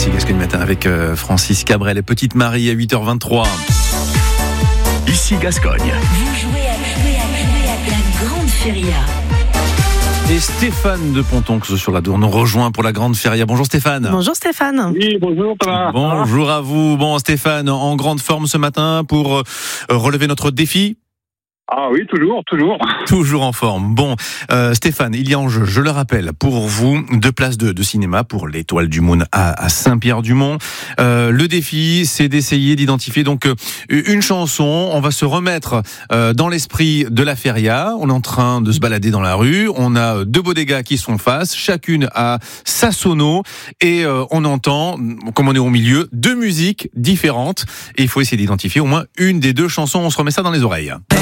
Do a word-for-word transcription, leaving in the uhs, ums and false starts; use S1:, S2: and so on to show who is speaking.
S1: Ici Gascogne Matin avec euh, Francis Cabrel et Petite Marie à huit heures vingt-trois.
S2: Ici Gascogne.
S3: Vous jouez à, jouer à, jouer à la Grande Feria.
S1: Et Stéphane de Pontonx sur la Dour nous rejoint pour la Grande Feria. Bonjour Stéphane.
S4: Bonjour Stéphane.
S5: Oui, bonjour Thomas.
S1: Bonjour à vous. Bon Stéphane, en grande forme ce matin pour euh, relever notre défi.
S5: Ah oui, toujours, toujours.
S1: Toujours en forme. Bon, euh, Stéphane, il y a en jeu, je le rappelle, pour vous, deux places de, de cinéma pour l'Étoile du Mône à, à Saint-Pierre-du-Mont. Euh, le défi, c'est d'essayer d'identifier donc euh, une chanson. On va se remettre euh, dans l'esprit de la feria. On est en train de se balader dans la rue. On a deux bodegas qui sont face. Chacune a sa sono et euh, on entend, comme on est au milieu, deux musiques différentes. Et il faut essayer d'identifier au moins une des deux chansons. On se remet ça dans les oreilles.